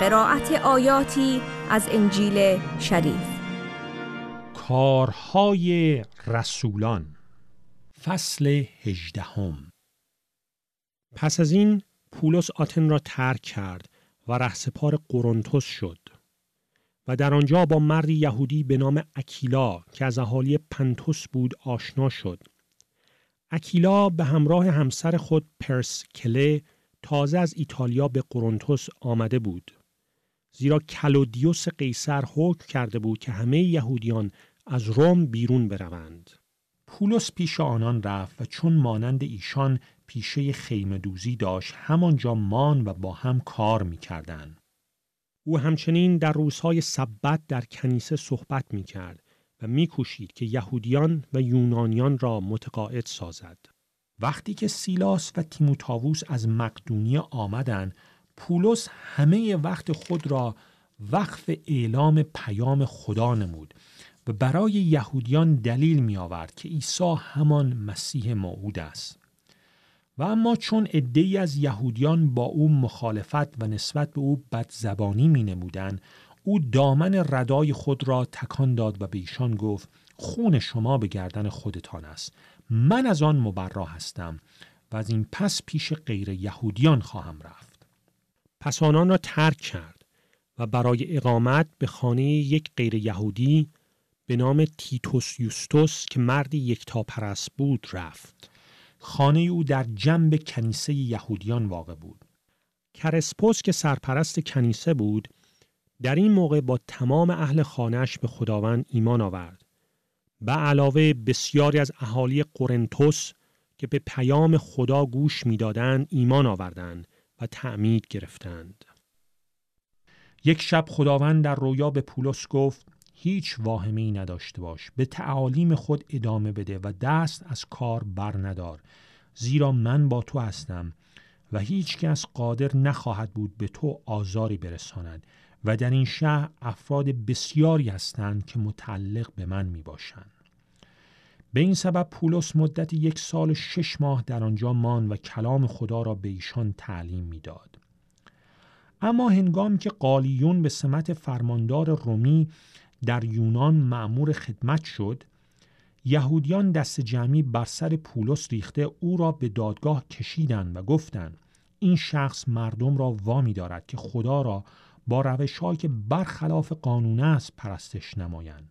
قرائت آیاتی از انجیل شریف. کارهای رسولان، فصل 18. پس از این پولس آتن را ترک کرد و رهسپار قرنتس شد و در آنجا با مردی یهودی به نام اکیلا که از اهالی پنتوس بود آشنا شد. اکیلا به همراه همسر خود پرسکله تازه از ایتالیا به قرنتس آمده بود، زیرا کلودیوس قیصر حکم کرده بود که همه یهودیان از روم بیرون بروند. پولس پیش آنان رفت و چون مانند ایشان پیشه خیمه دوزی داشت همانجا ماند و با هم کار می‌کردند. او همچنین در روزهای سبت در کنیسه صحبت می‌کرد و می‌کوشید که یهودیان و یونانیان را متقاعد سازد. وقتی که سیلاس و تیموتائوس از مقدونیه آمدند، پولس همه وقت خود را وقف اعلام پیام خدا نمود و برای یهودیان دلیل می آورد که عیسی همان مسیح موعود است. و اما چون عده‌ای از یهودیان با او مخالفت و نسبت به او بدزبانی می نمودند، او دامن ردای خود را تکان داد و به ایشان گفت: خون شما به گردن خودتان است، من از آن مبرا هستم و از این پس پیش غیر یهودیان خواهم رفت. پس آنان را ترک کرد و برای اقامت به خانه یک غیر یهودی به نام تیتوس یوستوس که مردی یکتاپرست بود رفت. خانه او در جنب کنیسه یهودیان واقع بود. کرسپوس که سرپرست کنیسه بود در این موقع با تمام اهل خانه‌اش به خداوند ایمان آورد. به علاوه بسیاری از اهالی قرنتس که به پیام خدا گوش می‌دادند ایمان آوردند و تعمید گرفتند. یک شب خداوند در رویا به پولس گفت: هیچ واهمه‌ای نداشته باش، به تعالیم خود ادامه بده و دست از کار بر ندار، زیرا من با تو هستم و هیچ کس قادر نخواهد بود به تو آزاری برساند و در این شهر افراد بسیاری هستند که متعلق به من می باشند. به این سبب پولس مدت 1 سال و 6 ماه در آنجا ماند و کلام خدا را به ایشان تعلیم می داد. اما هنگامی که قالیون به سمت فرماندار رومی در یونان مأمور خدمت شد، یهودیان دست جمعی بر سر پولس ریخته او را به دادگاه کشیدند و گفتند: این شخص مردم را وامی دارد که خدا را با روش‌هایی که برخلاف قانون است پرستش نمایند.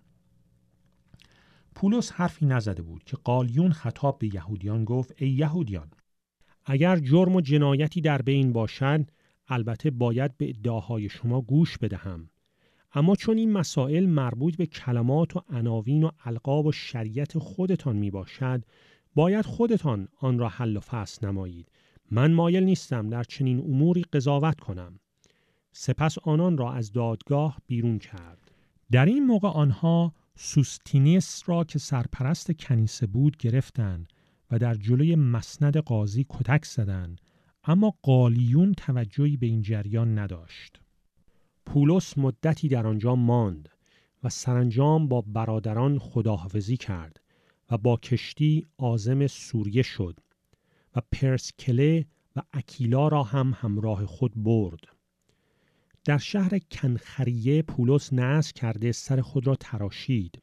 پولس حرفی نزده بود که قالیون خطاب به یهودیان گفت: ای یهودیان، اگر جرم و جنایتی در بین باشد البته باید به ادعاهای شما گوش بدهم، اما چون این مسائل مربوط به کلمات و عناوین و القاب و شریعت خودتان می باشد باید خودتان آن را حل و فصل نمایید. من مایل نیستم در چنین اموری قضاوت کنم. سپس آنان را از دادگاه بیرون کرد. در این موقع آنها سوستینیس را که سرپرست کنیسه بود گرفتند و در جلوی مسند قاضی کتک زدند، اما قالیون توجهی به این جریان نداشت. پولس مدتی در آنجا ماند و سرانجام با برادران خداحافظی کرد و با کشتی عازم سوریه شد و پرسکله و اکیلا را هم همراه خود برد. در شهر کنخریه پولس نذر کرده سر خود را تراشید.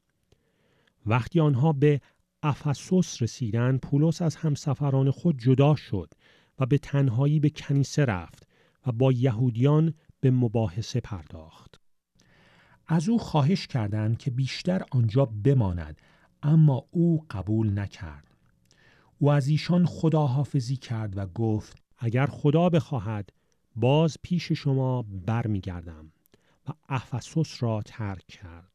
وقتی آنها به افسوس رسیدند، پولس از همسفران خود جدا شد و به تنهایی به کنیسه رفت و با یهودیان به مباحثه پرداخت. از او خواهش کردند که بیشتر آنجا بماند، اما او قبول نکرد. او از ایشان خداحافظی کرد و گفت: اگر خدا بخواهد باز پیش شما برمیگردم، و افسوس را ترک کرد.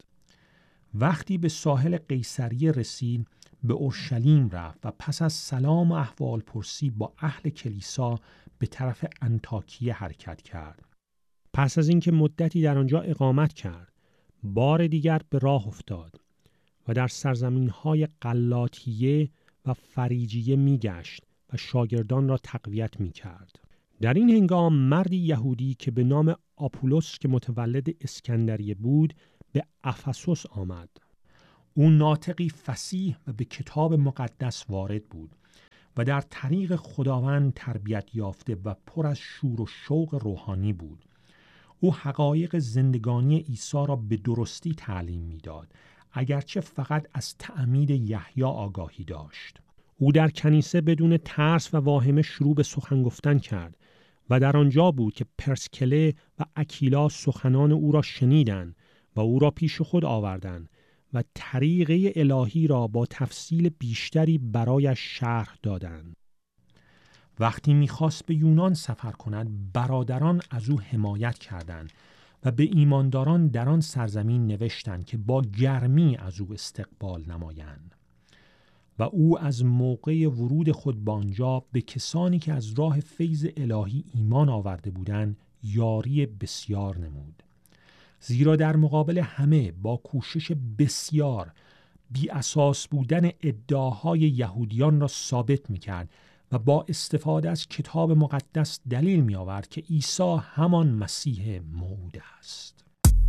وقتی به ساحل قیصریه رسید به اورشلیم رفت و پس از سلام و احوال پرسی با اهل کلیسا به طرف انطاکیه حرکت کرد. پس از اینکه مدتی در آنجا اقامت کرد، بار دیگر به راه افتاد و در سرزمین‌های غلاطیه و فریجیه می‌گشت و شاگردان را تقویت می‌کرد. در این هنگام مردی یهودی که به نام آپولوس که متولد اسکندریه بود به افسوس آمد. او ناطقی فصیح و به کتاب مقدس وارد بود و در طریق خداوند تربیت یافته و پر از شور و شوق روحانی بود. او حقایق زندگانی عیسی را به درستی تعلیم می‌داد، اگرچه فقط از تعمید یحیی آگاهی داشت. او در کنیسه بدون ترس و واهمه شروع به سخن گفتن کرد و در آنجا بود که پرسکله و اکیلا سخنان او را شنیدند و او را پیش خود آوردند و طریقه الهی را با تفصیل بیشتری برایش شرح دادند. وقتی می‌خواست به یونان سفر کند، برادران از او حمایت کردند و به ایمانداران در آن سرزمین نوشتند که با گرمی از او استقبال نمایند. و او از موقع ورود خود به آنجا به کسانی که از راه فیض الهی ایمان آورده بودند یاری بسیار نمود. زیرا در مقابل همه با کوشش بسیار بی اساس بودن ادعاهای یهودیان را ثابت می‌کرد و با استفاده از کتاب مقدس دلیل می‌آورد که عیسی همان مسیح موعود است.